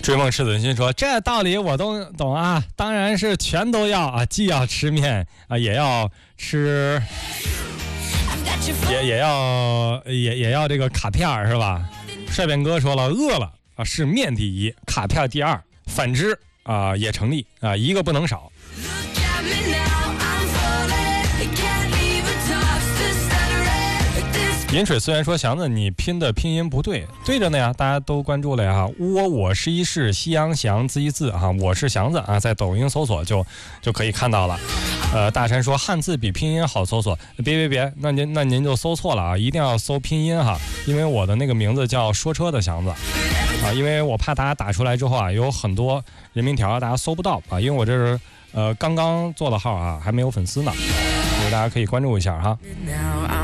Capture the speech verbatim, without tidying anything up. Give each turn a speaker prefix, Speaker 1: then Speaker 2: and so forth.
Speaker 1: 追梦赤子心说，这道理我都懂啊，当然是全都要啊，既要吃面啊，也要吃，也也要也也要这个卡片是吧？帅变哥说了，饿了啊是面第一，卡片第二，反之啊也成立啊，一个不能少。饮水思源说，祥子你拼的拼音不对，对着呢呀，大家都关注了呀。窝我是一是西洋祥字一字啊，我是祥子啊，在抖音搜索就就可以看到了。呃，大山说汉字比拼音好搜索，别别别，那您那您就搜错了啊，一定要搜拼音哈，因为我的那个名字叫说车的祥子啊，因为我怕大家打出来之后啊，有很多人名条大家搜不到啊，因为我这是呃刚刚做了号啊，还没有粉丝呢，所以大家可以关注一下哈。